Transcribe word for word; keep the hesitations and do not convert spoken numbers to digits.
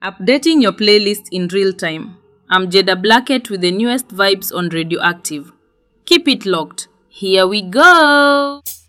Updating your playlist in real time. I'm Jada Blackett with the newest vibes on Radioactive. Keep it locked. Here we go!